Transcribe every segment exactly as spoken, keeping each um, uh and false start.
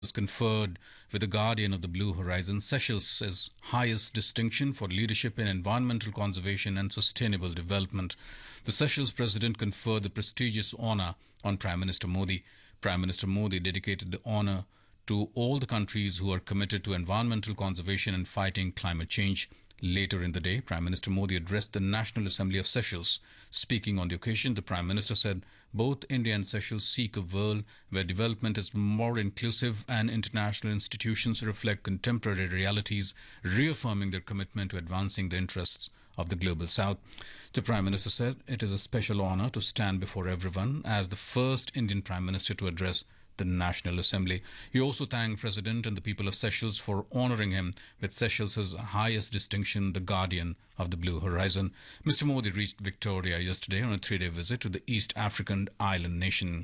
was conferred with the Guardian of the Blue Horizon, Seychelles' highest distinction for leadership in environmental conservation and sustainable development. The Seychelles president conferred the prestigious honor on Prime Minister Modi. Prime Minister Modi dedicated the honor to all the countries who are committed to environmental conservation and fighting climate change. Later in the day, Prime Minister Modi addressed the National Assembly of Seychelles. Speaking on the occasion, the Prime Minister said both India and Seychelles seek a world where development is more inclusive and international institutions reflect contemporary realities, reaffirming their commitment to advancing the interests of the global south. The Prime Minister said it is a special honor to stand before everyone as the first Indian Prime Minister to address the National Assembly. He also thanked President and the people of Seychelles for honoring him with Seychelles' highest distinction, the Guardian of the Blue Horizon. Mister Modi reached Victoria yesterday on a three-day visit to the East African island nation.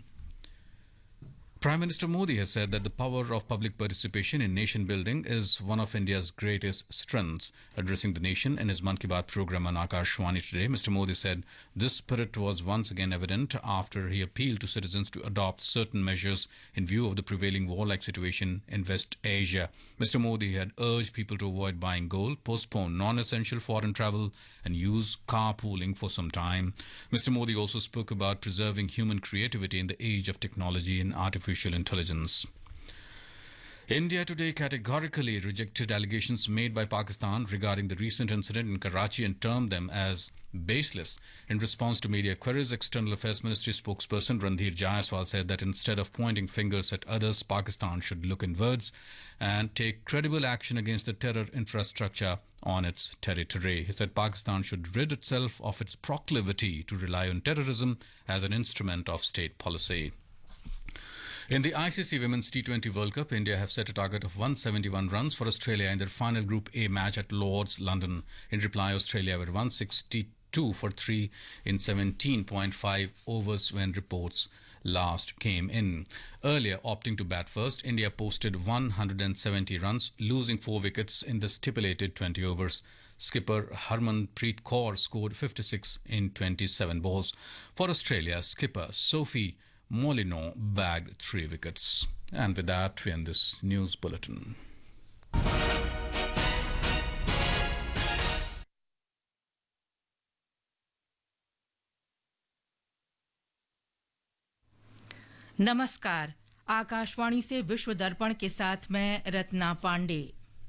Prime Minister Modi has said that the power of public participation in nation building is one of India's greatest strengths. Addressing the nation in his Mann Ki Baat program on Akashvani today, Mister Modi said this spirit was once again evident after he appealed to citizens to adopt certain measures in view of the prevailing war-like situation in West Asia. Mister Modi had urged people to avoid buying gold, postpone non-essential foreign travel and use carpooling for some time. Mister Modi also spoke about preserving human creativity in the age of technology and artificial intelligence. India today categorically rejected allegations made by Pakistan regarding the recent incident in Karachi and termed them as baseless. In response to media queries, External Affairs Ministry spokesperson Randhir Jaiswal said that instead of pointing fingers at others, Pakistan should look inwards and take credible action against the terror infrastructure on its territory. He said Pakistan should rid itself of its proclivity to rely on terrorism as an instrument of state policy. In the I C C Women's T twenty World Cup, India have set a target of one hundred seventy-one runs for Australia in their final Group A match at Lord's, London. In reply, Australia were one hundred sixty-two for three in seventeen point five overs when reports last came in. Earlier, opting to bat first, India posted one hundred seventy runs, losing four wickets in the stipulated twenty overs. Skipper Harmanpreet Kaur scored fifty-six in twenty-seven balls. For Australia, skipper Sophie Molyneux bagged three wickets. And with that, we end this news bulletin. नमस्कार, आकाशवाणी से विश्व दर्पण के साथ मैं रत्ना पांडे।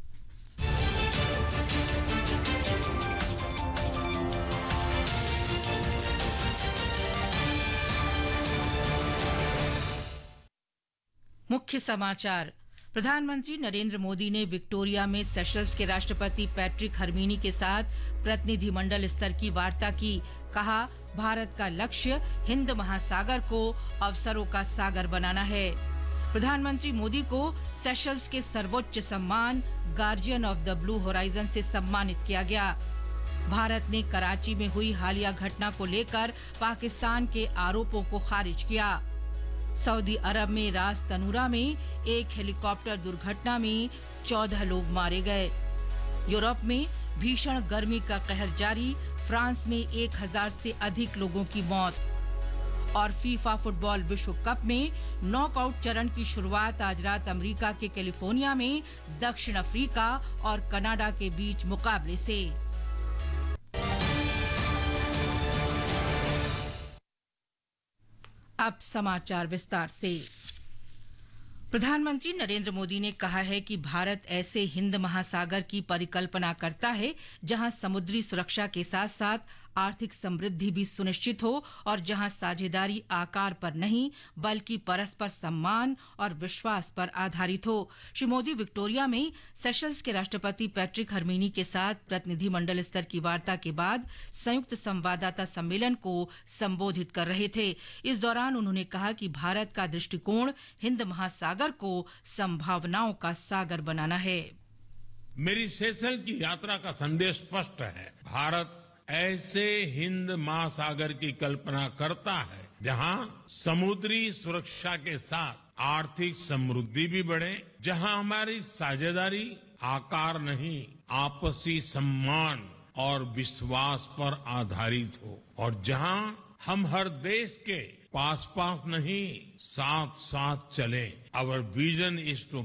मुख्य समाचार। प्रधानमंत्री नरेंद्र मोदी ने विक्टोरिया में सेशल्स के राष्ट्रपति पैट्रिक हरमीनी के साथ प्रतिनिधिमंडल स्तर की वार्ता की। कहा, भारत का लक्ष्य हिंद महासागर को अवसरों का सागर बनाना है। प्रधानमंत्री मोदी को सेशल्स के सर्वोच्च सम्मान guardian of the blue horizon से सम्मानित किया गया। भारत ने कराची में हुई हालिया घटना को लेकर पाकिस्तान के आरोपों को खारिज किया। सऊदी अरब में रास तनूरा में एक हेलीकॉप्टर दुर्घटना में चौदह लोग मारे गए। यूरोप में भीषण गर्मी का कहर जारी, फ्रांस में एक हज़ार से अधिक लोगों की मौत। और फीफा फुटबॉल विश्व कप में नॉकआउट चरण की शुरुआत आज रात अमेरिका के कैलिफोर्निया में दक्षिण अफ्रीका और कनाडा के बीच मुकाबले से। अब समाचार विस्तार से। प्रधानमंत्री नरेंद्र मोदी ने कहा है कि भारत ऐसे हिंद महासागर की परिकल्पना करता है जहां समुद्री सुरक्षा के साथ-साथ आर्थिक समृद्धि भी सुनिश्चित हो और जहां साझेदारी आकार पर नहीं बल्कि परस्पर सम्मान और विश्वास पर आधारित हो। श्री मोदी विक्टोरिया में सेशल्स के राष्ट्रपति पैट्रिक हरमीनी के साथ प्रतिनिधिमंडल स्तर की वार्ता के बाद संयुक्त संवाददाता सम्मेलन को संबोधित कर रहे थे। इस दौरान उन्होंने कहा कि भारत का दृष्टिकोण हिंद महासागर को संभावनाओं का सागर बनाना है। मेरी सेशल की यात्रा का संदेश स्पष्ट है। भारत ऐसे हिंद महासागर की कल्पना करता है जहां समुद्री सुरक्षा के साथ आर्थिक समृद्धि भी बढ़े, जहां हमारी साझेदारी आकार नहीं आपसी सम्मान और विश्वास पर आधारित हो और जहां हम हर देश के पास पास नहीं साथ साथ चले। Our vision is to